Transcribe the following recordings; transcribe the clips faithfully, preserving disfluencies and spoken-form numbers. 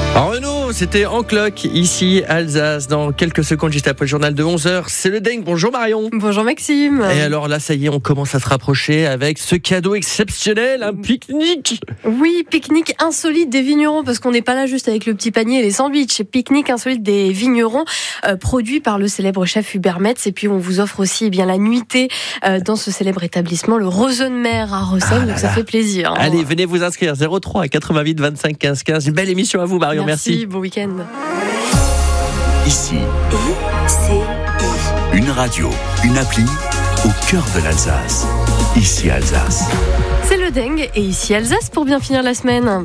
Renaud, c'était en cloque, ici, Alsace, dans quelques secondes, juste après le journal de onze heures. C'est le dingue. Bonjour Marion. Bonjour Maxime. Et alors là, ça y est, on commence à se rapprocher avec ce cadeau exceptionnel, un pique-nique. Oui, pique-nique insolite des vignerons, parce qu'on n'est pas là juste avec le petit panier et les sandwichs. Pique-nique insolite des vignerons, euh, produit par le célèbre chef Hubert Metz. Et puis on vous offre aussi eh bien, la nuitée euh, dans ce célèbre établissement, le Rosenmer à Rossem, ah donc ça fait plaisir. Hein. Allez, venez vous inscrire, zéro trois quatre-vingt-huit vingt-cinq quinze quinze. Une belle émission à vous Marion, merci. Merci, bon week-end. Ici, I, une radio, une appli au cœur de l'Alsace. Ici Alsace. C'est le dingue et ici Alsace pour bien finir la semaine.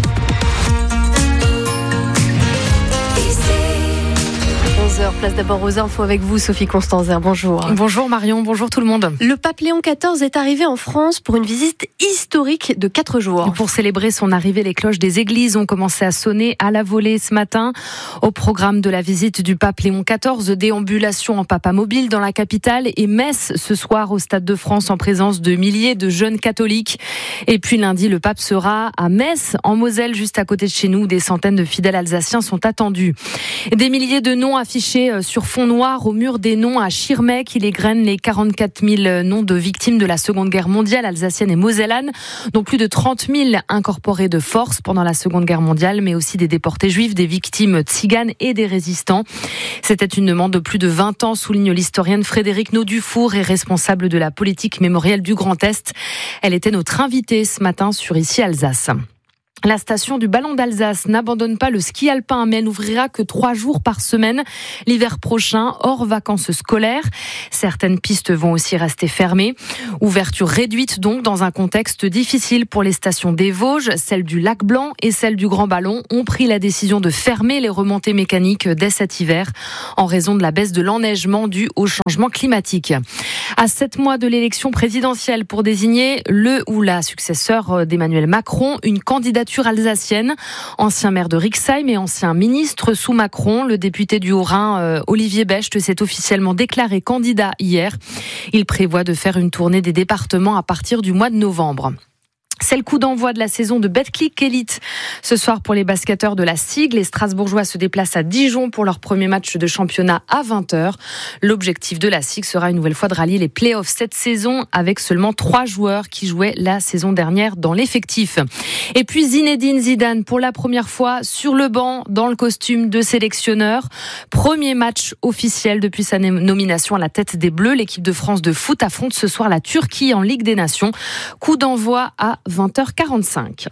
onze heures, place d'abord aux infos avec vous, Sophie Constanzer. Bonjour. Bonjour Marion, bonjour tout le monde. Le pape Léon quatorze est arrivé en France pour une visite historique de quatre jours. Pour célébrer son arrivée, les cloches des églises ont commencé à sonner à la volée ce matin. Au programme de la visite du pape Léon quatorze, déambulation en papamobile dans la capitale et messe ce soir au Stade de France en présence de milliers de jeunes catholiques. Et puis lundi, le pape sera à Metz, en Moselle, juste à côté de chez nous. Des centaines de fidèles alsaciens sont attendus. Des milliers de noms affichés sur fond noir au mur des noms à Schirmeck. Il égrène les quarante-quatre mille noms de victimes de la Seconde Guerre mondiale alsacienne et mosellanes, dont plus de trente mille incorporés de force pendant la Seconde Guerre mondiale, mais aussi des déportés juifs, des victimes tziganes et des résistants. C'était une demande de plus de vingt ans, souligne l'historienne Frédérique Naudufour et responsable de la politique mémorielle du Grand Est. Elle était notre invitée ce matin sur Ici Alsace. La station du Ballon d'Alsace n'abandonne pas le ski alpin, mais elle n'ouvrira que trois jours par semaine l'hiver prochain, hors vacances scolaires. Certaines pistes vont aussi rester fermées. Ouverture réduite donc dans un contexte difficile pour les stations des Vosges. Celles du Lac Blanc et celles du Grand Ballon ont pris la décision de fermer les remontées mécaniques dès cet hiver en raison de la baisse de l'enneigement due au changement climatique. À sept mois de l'élection présidentielle pour désigner le ou la successeur d'Emmanuel Macron, une candidature alsacienne. Ancien maire de Rixheim et ancien ministre sous Macron, le député du Haut-Rhin euh, Olivier Becht s'est officiellement déclaré candidat hier. Il prévoit de faire une tournée des départements à partir du mois de novembre. C'est le coup d'envoi de la saison de Betclic Elite. Ce soir, pour les basketteurs de la Sigle, les Strasbourgeois se déplacent à Dijon pour leur premier match de championnat à vingt heures. L'objectif de la Sigle sera une nouvelle fois de rallier les playoffs cette saison avec seulement trois joueurs qui jouaient la saison dernière dans l'effectif. Et puis Zinedine Zidane, pour la première fois sur le banc dans le costume de sélectionneur. Premier match officiel depuis sa nomination à la tête des Bleus. L'équipe de France de foot affronte ce soir la Turquie en Ligue des Nations. Coup d'envoi à vingt heures quarante-cinq.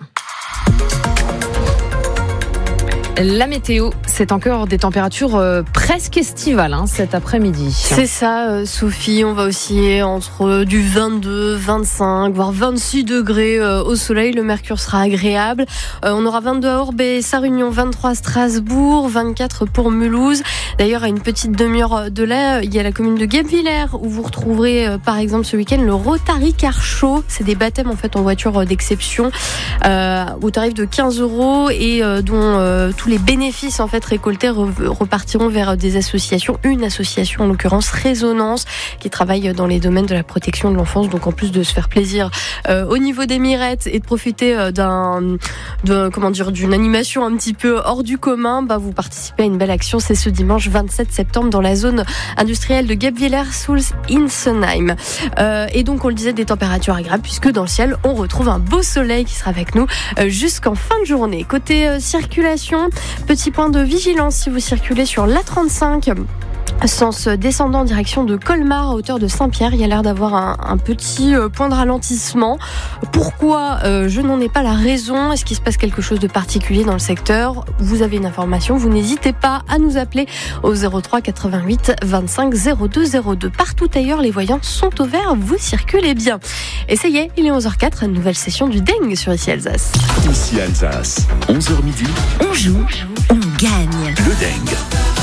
La météo, c'est encore des températures euh, presque estivales hein, cet après-midi. C'est ça, euh, Sophie. On va osciller entre du vingt-deux, vingt-cinq, voire vingt-six degrés euh, au soleil. Le mercure sera agréable. Euh, on aura vingt-deux à Orbey, Sarre-Union, vingt-trois à Strasbourg, vingt-quatre pour Mulhouse. D'ailleurs, à une petite demi-heure de là, il y a la commune de Guebwiller où vous retrouverez, euh, par exemple, ce week-end, le Rotary Car Show. C'est des baptêmes en fait en voiture d'exception euh, au tarif de quinze euros et euh, dont euh, tous les bénéfices en fait récoltés repartiront vers des associations, une association en l'occurrence Résonance qui travaille dans les domaines de la protection de l'enfance. Donc en plus de se faire plaisir euh, au niveau des mirettes et de profiter d'un, de, comment dire, d'une animation un petit peu hors du commun, bah vous participez à une belle action. C'est ce dimanche vingt-sept septembre dans la zone industrielle de Guebwiller-Sulz-Insenheim. Euh, et donc on le disait, des températures agréables puisque dans le ciel on retrouve un beau soleil qui sera avec nous euh, jusqu'en fin de journée. Côté euh, circulation, petit point de vigilance si vous circulez sur l'A trente-cinq. Sens descendant en direction de Colmar à hauteur de Saint-Pierre, il y a l'air d'avoir un, un petit point de ralentissement. Pourquoi euh, je n'en ai pas la raison? Est-ce qu'il se passe quelque chose de particulier dans le secteur? Vous avez une information, vous n'hésitez pas à nous appeler au zéro trois quatre-vingt-huit vingt-cinq zéro deux zéro deux. Partout ailleurs, les voyants sont au vert, vous circulez bien. Et ça y est, il est onze heures quatre, une nouvelle session du Dingue sur Ici Alsace. Ici Alsace, onze heures midi. On joue, on gagne. Le Dingue.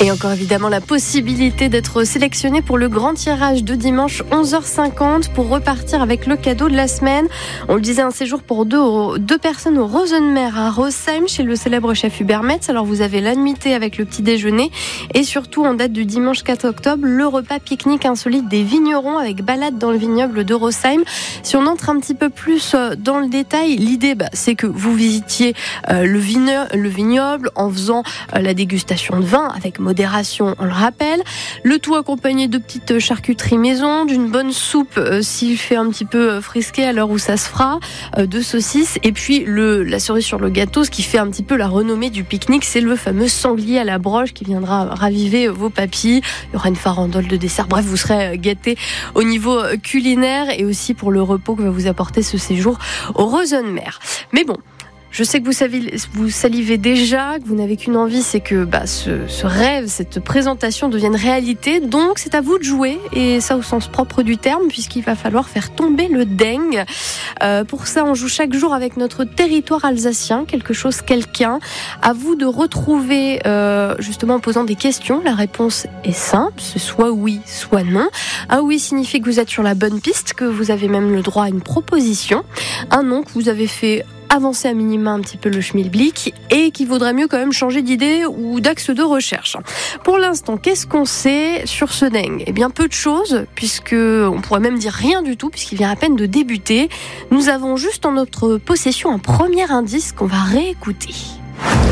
Et encore évidemment la possibilité d'être sélectionné pour le grand tirage de dimanche onze heures cinquante pour repartir avec le cadeau de la semaine. On le disait, un séjour pour deux, deux personnes au Rosenmeer à Rosheim chez le célèbre chef Hubert Metz. Alors vous avez la nuitée avec le petit déjeuner et surtout en date du dimanche quatre octobre, le repas pique-nique insolite des vignerons avec balade dans le vignoble de Rosheim. Si on entre un petit peu plus dans le détail, l'idée bah, c'est que vous visitiez euh, le, vigne, le vignoble en faisant euh, la dégustation de vin avec modération, on le rappelle. Le tout accompagné de petites charcuteries maison, d'une bonne soupe euh, s'il fait un petit peu frisqué à l'heure où ça se fera, euh, de saucisses et puis le, la cerise sur le gâteau, ce qui fait un petit peu la renommée du pique-nique, c'est le fameux sanglier à la broche qui viendra raviver vos papilles. Il y aura une farandole de dessert. Bref, vous serez gâtés au niveau culinaire et aussi pour le repos que va vous apporter ce séjour au Rosenmeer. Mais bon, je sais que vous, savez, vous salivez déjà, que vous n'avez qu'une envie, c'est que bah, ce, ce rêve, cette présentation devienne réalité. Donc, c'est à vous de jouer, et ça au sens propre du terme, puisqu'il va falloir faire tomber le dengue. Euh, pour ça, on joue chaque jour avec notre territoire alsacien, quelque chose, quelqu'un. À vous de retrouver, euh, justement en posant des questions. La réponse est simple, c'est soit oui, soit non. Un oui signifie que vous êtes sur la bonne piste, que vous avez même le droit à une proposition. Un non, que vous avez fait avancer à minima un petit peu le schmilblick et qu'il vaudrait mieux quand même changer d'idée ou d'axe de recherche. Pour l'instant, qu'est-ce qu'on sait sur ce dengue ? Eh bien, peu de choses, puisque on pourrait même dire rien du tout, puisqu'il vient à peine de débuter. Nous avons juste en notre possession un premier indice qu'on va réécouter.